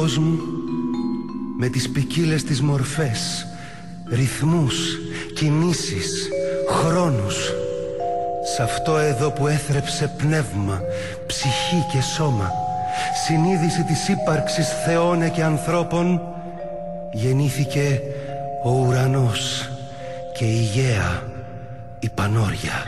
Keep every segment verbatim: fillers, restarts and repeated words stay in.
Κόσμου με τις ποικίλες της μορφές, ρυθμούς, κινήσεις, χρόνους. Σ' αυτό εδώ που έθρεψε πνεύμα, ψυχή και σώμα, συνείδηση της ύπαρξης θεών και ανθρώπων, γεννήθηκε ο ουρανός και η γαία, η πανόρια.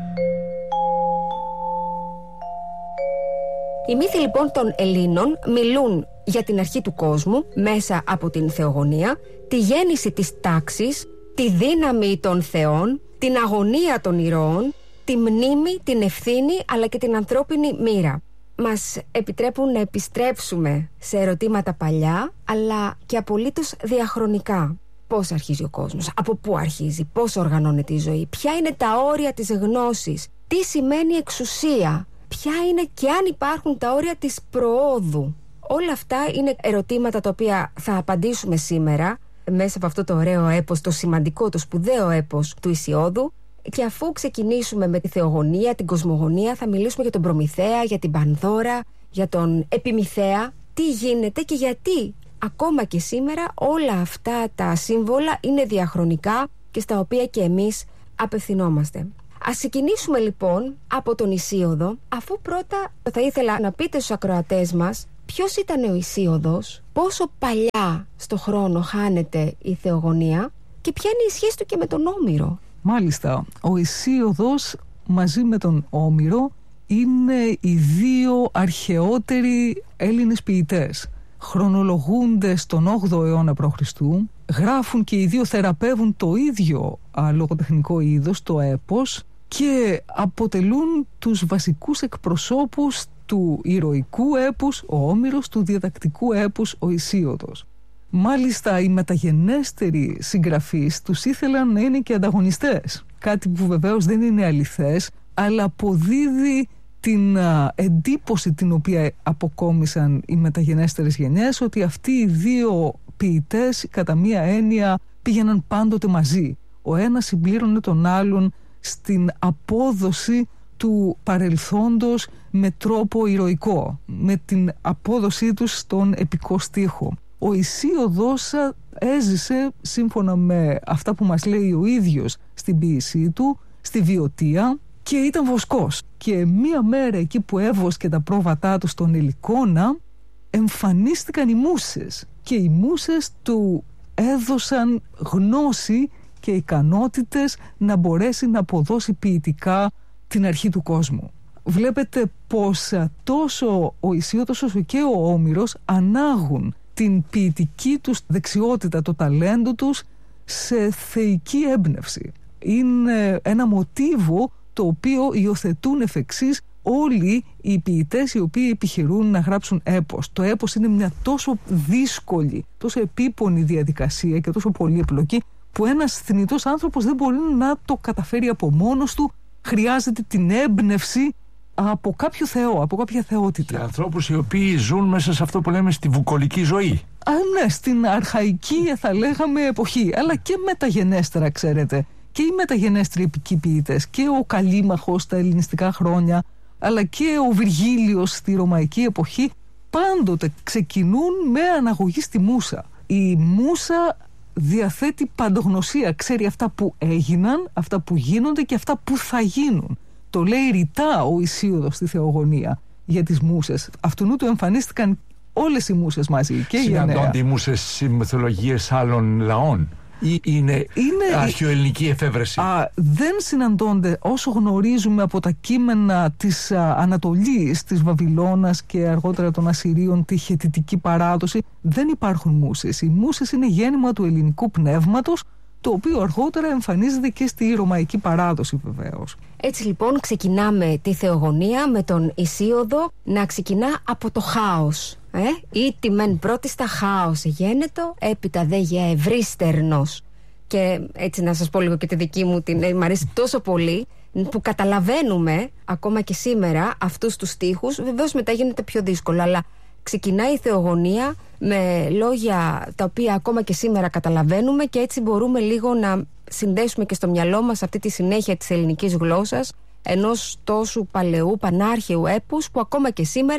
Οι μύθοι λοιπόν των Ελλήνων μιλούν για την αρχή του κόσμου μέσα από την θεογονία, τη γέννηση της τάξης, τη δύναμη των θεών, την αγωνία των ηρώων, τη μνήμη, την ευθύνη αλλά και την ανθρώπινη μοίρα. Μας επιτρέπουν να επιστρέψουμε σε ερωτήματα παλιά αλλά και απολύτως διαχρονικά. Πώς αρχίζει ο κόσμος, από πού αρχίζει, πώς οργανώνεται η ζωή, ποια είναι τα όρια της γνώσης, τι σημαίνει εξουσία, ποια είναι και αν υπάρχουν τα όρια της προόδου. Όλα αυτά είναι ερωτήματα τα οποία θα απαντήσουμε σήμερα μέσα από αυτό το ωραίο έπος, το σημαντικό, το σπουδαίο έπος του Ησιώδου. Και αφού ξεκινήσουμε με τη θεογονία, την κοσμογονία, θα μιλήσουμε για τον Προμηθέα, για την Πανδώρα, για τον Επιμηθέα, τι γίνεται και γιατί ακόμα και σήμερα όλα αυτά τα σύμβολα είναι διαχρονικά και στα οποία και εμείς απευθυνόμαστε. Ας ξεκινήσουμε λοιπόν από τον Ησίοδο, αφού πρώτα θα ήθελα να πείτε στους ακροατές μας ποιος ήταν ο Ησίοδος, πόσο παλιά στο χρόνο χάνεται η θεογονία και ποια είναι η σχέση του και με τον Όμηρο. Μάλιστα, ο Ησίοδος μαζί με τον Όμηρο είναι οι δύο αρχαιότεροι Έλληνες ποιητές. Χρονολογούνται στον όγδοο αιώνα π.Χ., γράφουν και οι δύο, θεραπεύουν το ίδιο α, λογοτεχνικό είδος, το έπος, και αποτελούν τους βασικούς εκπροσώπους του ηρωικού έπους, ο Όμηρος, του διαδακτικού έπους, ο Ησίοδος. Μάλιστα οι μεταγενέστεροι συγγραφείς τους ήθελαν να είναι και ανταγωνιστές, κάτι που βεβαίως δεν είναι αληθές, αλλά αποδίδει την α, εντύπωση την οποία αποκόμισαν οι μεταγενέστερες γενιές, ότι αυτοί οι δύο ποιητές κατά μία έννοια πήγαιναν πάντοτε μαζί. Ο ένας συμπλήρωνε τον άλλον στην απόδοση του παρελθόντος με τρόπο ηρωικό, με την απόδοσή τους στον επικό στίχο. Ο Ησίοδος έζησε, σύμφωνα με αυτά που μας λέει ο ίδιος στην ποίησή του, στη Βιωτία και ήταν βοσκός. Και μία μέρα εκεί που έβοσκε τα πρόβατά του στον Ελικόνα, εμφανίστηκαν οι μούσες και οι μούσες του έδωσαν γνώση και ικανότητες να μπορέσει να αποδώσει ποιητικά την αρχή του κόσμου. Βλέπετε πως τόσο ο Ησίοδος όσο και ο Όμηρος ανάγουν την ποιητική τους δεξιότητα, το ταλέντο τους σε θεϊκή έμπνευση. Είναι ένα μοτίβο το οποίο υιοθετούν εφ' εξής όλοι οι ποιητές οι οποίοι επιχειρούν να γράψουν έπος. Το έπος είναι μια τόσο δύσκολη, τόσο επίπονη διαδικασία και τόσο πολύπλοκη που ένας θνητός άνθρωπος δεν μπορεί να το καταφέρει από μόνος του. Χρειάζεται την έμπνευση από κάποιο θεό, από κάποια θεότητα. Και ανθρώπους οι οποίοι ζουν μέσα σε αυτό που λέμε στη βουκολική ζωή. Α, ναι, στην αρχαϊκή θα λέγαμε εποχή, αλλά και μεταγενέστερα, ξέρετε. Και οι μεταγενέστεροι επικοί ποιητές, και ο Καλίμαχος στα ελληνιστικά χρόνια, αλλά και ο Βυργίλιος στη ρωμαϊκή εποχή, πάντοτε ξεκινούν με αναγωγή στη μούσα. Η μούσα διαθέτει παντογνωσία, ξέρει αυτά που έγιναν, αυτά που γίνονται και αυτά που θα γίνουν. Το λέει ρητά ο Ησίοδος στη Θεογονία για τις μούσες. Αυτού του εμφανίστηκαν όλες οι μούσες μαζί. Συναντώνται οι μούσες στις μυθολογίες άλλων λαών ή είναι, είναι αρχαιοελληνική εφεύρεση? Α, δεν συναντώνται. Όσο γνωρίζουμε από τα κείμενα της α, Ανατολής, της Βαβυλώνας και αργότερα των Ασσυρίων, τη χετιτική παράδοση, δεν υπάρχουν μούσες. Οι μούσες είναι γέννημα του ελληνικού πνεύματος, το οποίο αργότερα εμφανίζεται και στη ρωμαϊκή παράδοση βεβαίως. Έτσι λοιπόν ξεκινάμε τη Θεογονία με τον Ησίοδο να ξεκινά από το χάος. Ε? Ήτι μεν πρώτη στα χάος γένετο, έπειτα δε για ευρύστερνος. Και έτσι να σας πω λίγο και τη δική μου, την, μ' αρέσει τόσο πολύ, που καταλαβαίνουμε ακόμα και σήμερα αυτούς τους στίχους. Βεβαίως μετά γίνεται πιο δύσκολο, αλλά ξεκινάει η Θεογονία με λόγια τα οποία ακόμα και σήμερα καταλαβαίνουμε και έτσι μπορούμε λίγο να συνδέσουμε και στο μυαλό μας αυτή τη συνέχεια της ελληνικής γλώσσας, ενός τόσου παλαιού πανάρχαιου έπους που ακόμα και σήμερα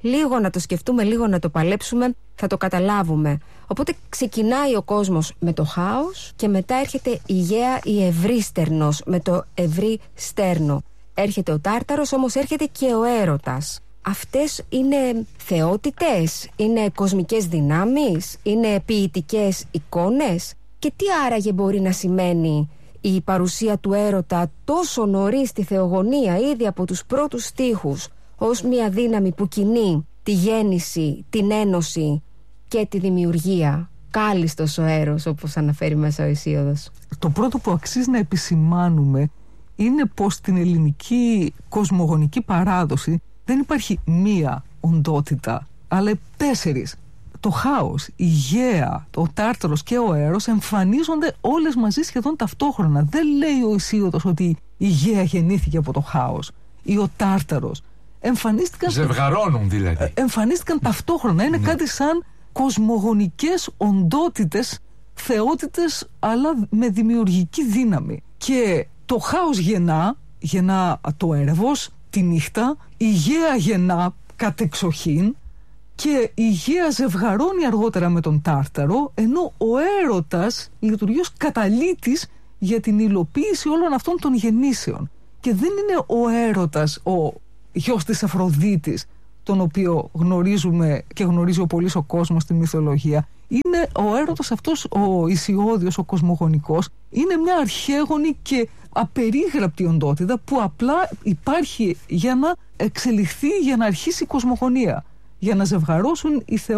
λίγο να το σκεφτούμε, λίγο να το παλέψουμε, θα το καταλάβουμε. Οπότε ξεκινάει ο κόσμος με το χάος και μετά έρχεται η γαία η ευρύστερνος με το ευρύ στέρνο. Έρχεται ο Τάρταρος, όμως έρχεται και ο έρωτας. Αυτές είναι θεότητες, είναι κοσμικές δυνάμεις, είναι ποιητικές εικόνες. Και τι άραγε μπορεί να σημαίνει η παρουσία του έρωτα τόσο νωρίς στη θεογονία, ήδη από τους πρώτους στίχους, ως μια δύναμη που κινεί τη γέννηση, την ένωση και τη δημιουργία. Κάλιστος ο έρος, όπως αναφέρει μέσα ο Ησίωδος. Το πρώτο που αξίζει να επισημάνουμε είναι πως στην ελληνική κοσμογονική παράδοση δεν υπάρχει μία οντότητα, αλλά τέσσερις. Το χάος, η γαία, ο Τάρταρος και ο έρος εμφανίζονται όλες μαζί σχεδόν ταυτόχρονα. Δεν λέει ο Ησίωδος ότι η γαία γεννήθηκε από το χάος ή ο Τάρταρος. Εμφανίστηκαν... Ζευγαρώνουν δηλαδή. Εμφανίστηκαν ταυτόχρονα. Είναι ναι. κάτι σαν κοσμογονικές οντότητες, θεότητες, αλλά με δημιουργική δύναμη. Και το χάος γεννά, γεννά το έρευος, τη νύχτα, η γαία γεννά κατεξοχήν και η γαία ζευγαρώνει αργότερα με τον Τάρταρο, ενώ ο έρωτας λειτουργεί ως καταλύτης για την υλοποίηση όλων αυτών των γεννήσεων. Και δεν είναι ο έρωτας ο γιος της Αφροδίτης, τον οποίο γνωρίζουμε και γνωρίζει ο πολύς ο κόσμος στη μυθολογία. Είναι ο έρωτας αυτός, ο Ησιώδιος, ο κοσμογονικός, είναι μια αρχαίγονη και απερίγραπτη οντότητα που απλά υπάρχει για να εξελιχθεί, για να αρχίσει η κοσμογονία, για να ζευγαρώσουν οι θεοί.